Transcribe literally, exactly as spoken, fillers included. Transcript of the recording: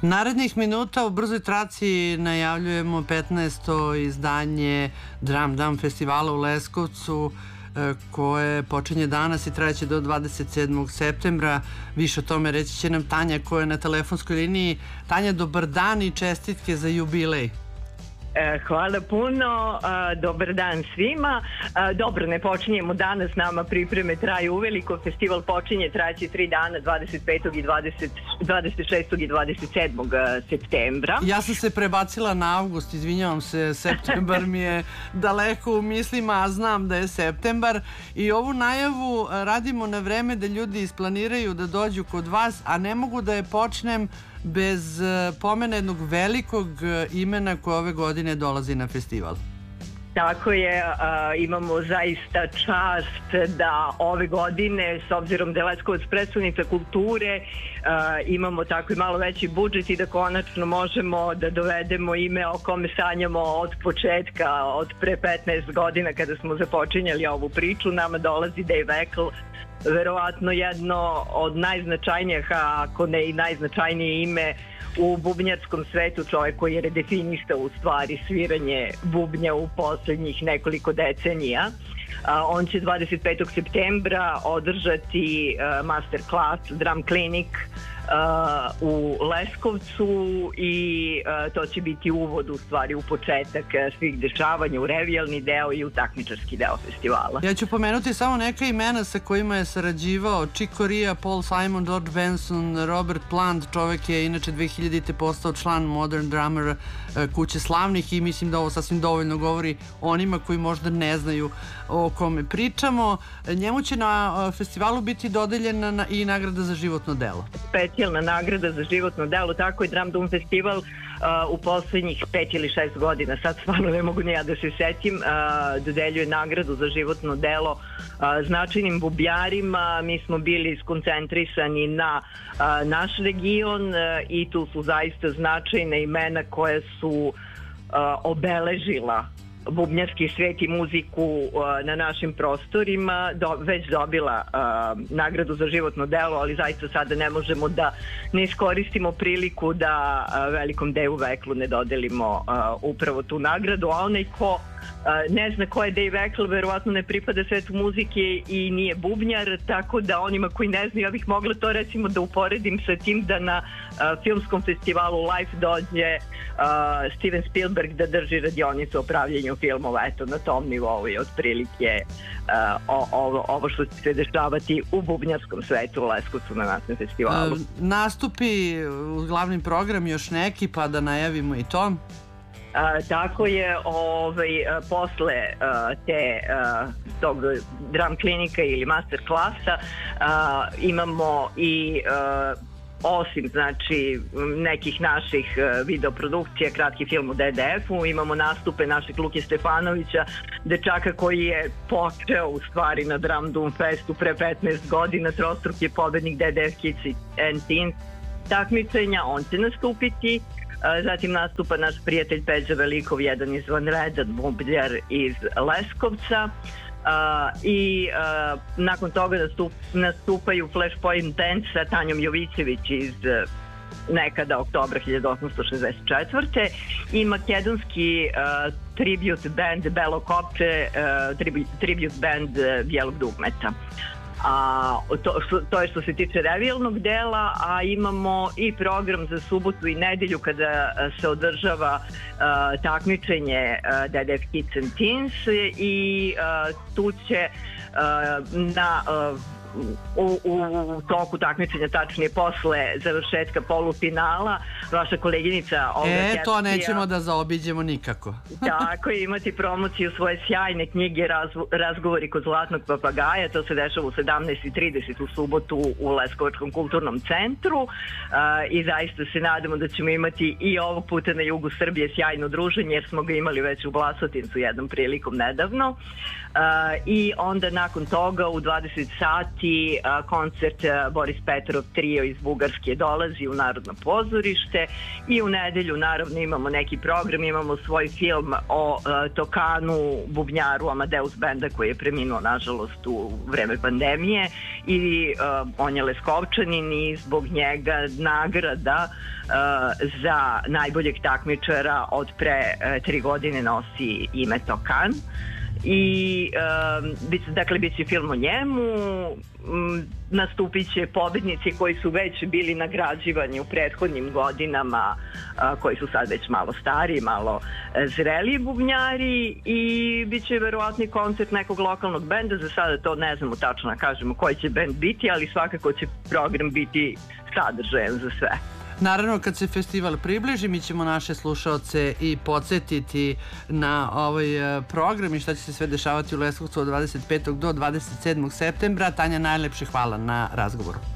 Narednih minuta u brzoj traci najavljujemo petnaesto izdanje Dram Dam festivala u Leskovcu, koje počinje danas i trajeće do dvadeset sedmog septembra. Više o tome reći će nam Tanja, koja je na telefonskoj liniji. Tanja, dobar dan i čestitke za jubilej. Hvala puno, dobar dan svima. Dobro, ne počinjemo danas, nama pripreme traju uveliko. Festival počinje, trajaće tri dana, dvadeset petog i dvadeset šestog i dvadeset sedmog septembra. Ja sam se prebacila na avgust, izvinjavam se, septembar mi je daleko u mislima, a znam da je septembar. I ovu najavu radimo na vreme da ljudi isplaniraju da dođu kod vas, a ne mogu da je počnem bez pomena jednog velikog imena koje ove godine dolazi na festival. Tako je, imamo zaista čast da ove godine, s obzirom da je Leskovac prestonica kulture, imamo tako i malo veći budžet i da konačno možemo da dovedemo ime o kome sanjamo od početka, od pre petnaest godina kada smo započinjali ovu priču. Nama dolazi Dave Eckl, verovatno jedno od najznačajnijih, ako ne i najznačajnije ime u bubnjarskom svetu, čovjek koji je redefinistao u stvari sviranje bubnja u poslednjih nekoliko decenija. On će dvadeset petog septembra održati masterclass Drum Clinic u Leskovcu i to će biti uvod u stvari u početak svih dešavanja, u revijalni deo i u takmičarski deo festivala. Ja ću pomenuti samo neka imena sa kojima je sarađivao: Chick Corea, Paul Simon, George Benson, Robert Plant. Čovek je inače dve hiljadite postao član Modern Drummer kuće slavnih i mislim da ovo sasvim dovoljno govori onima koji možda ne znaju o kome pričamo. Njemu će na festivalu biti dodeljena i nagrada za životno delo. Specijalna nagrada za životno delo, tako je Dram Dum festival uh, u poslednjih pet ili šest godina, sad stvarno ne mogu ni ja da se setim, uh, dodeljuje nagradu za životno delo uh, značajnim bubjarima. Mi smo bili skoncentrisani na uh, naš region uh, i tu su zaista značajna imena koja su uh, obeležila bubnjarski svet i muziku uh, na našim prostorima, do, već dobila uh, nagradu za životno delo, ali zaista sada ne možemo da ne iskoristimo priliku da uh, velikom Dave Ecklu ne dodelimo uh, upravo tu nagradu, a onaj ko Uh, ne zna ko je Dave Eckl, verovatno ne pripada svetu muzike i nije bubnjar, tako da onima koji ne znaju, ja bih mogla to recimo da uporedim sa tim da na uh, filmskom festivalu Life dođe uh, Steven Spielberg da drži radionicu o pravljenju filmova. Eto, na tom nivou je otprilike uh, ovo, ovo što će se dešavati u bubnjarskom svetu u Leskovcu na našem festivalu. Uh, nastupi u glavnim program još neki, pa da najavimo i to. Uh, tako je, ovaj, uh, posle uh, te uh, tog drum klinika ili master klasa uh, imamo i uh, osim znači nekih naših uh, videoprodukcija, kratki film u D D F-u, imamo nastupe našeg Luke Stefanovića, dečaka koji je počeo u stvari na Dram Dum Festu pre petnaest godina, trostruki je pobednik D D F Kids and Teens takmičenja. On će nastupiti. Zatim nastupa naš prijatelj Peđa Velikov, jedan izvanredan bubnjar iz Leskovca. Uh, i uh, nakon toga nastup, nastupaju Flashpoint Band sa Tanjom Jovićević iz uh, nekada oktobra hiljadu osamsto šezdeset četvrte i makedonski uh, tribute band Belo Kopče, uh, tribu, tribute band uh, Bijelog dugmeta. A, to, to je što se tiče revijalnog dela, a imamo i program za subotu i nedelju kada se održava uh, takmičenje uh, D D F Kids and Teens i uh, tu će uh, na uh, U, u toku takmičenja, tačnije posle završetka polufinala, vaša koleginica Olga E, Kjepsija, to nećemo da zaobiđemo nikako. Tako je, imati promociju svoje sjajne knjige Razvo, Razgovori kod zlatnog papagaja. To se dešava u sedamnaest i trideset u subotu u Leskovačkom kulturnom centru uh, i zaista se nadamo da ćemo imati i ovog puta na jugu Srbije sjajno druženje, jer smo ga imali već u Vlasotincu jednom prilikom nedavno. Uh, i onda nakon toga u dvadeset sati suboti a, koncert a, Boris Petrov trio iz Bugarske dolazi u Narodno pozorište i u nedelju naravno imamo neki program, imamo svoj film o a, Tokanu, bubnjaru Amadeus benda koji je preminuo nažalost u vreme pandemije i a, on je Leskovčanin i zbog njega nagrada uh, za najboljeg takmičara od pre uh, tri godine nosi ime Tokan i uh, bit, dakle bit će film o njemu, um, nastupit će pobednici koji su već bili nagrađivani u prethodnim godinama, uh, koji su sad već malo stariji, malo uh, zreliji bubnjari i bit će verovatni koncert nekog lokalnog benda, za sada to ne znamo tačno da kažemo koji će bend biti, ali svakako će program biti sadržajan za sve. Naravno, kad se festival približi, mi ćemo naše slušaoce i podsjetiti na ovaj program i šta će se sve dešavati u Leskovcu od dvadeset petog do dvadeset sedmog septembra. Tanja, najlepše hvala na razgovoru.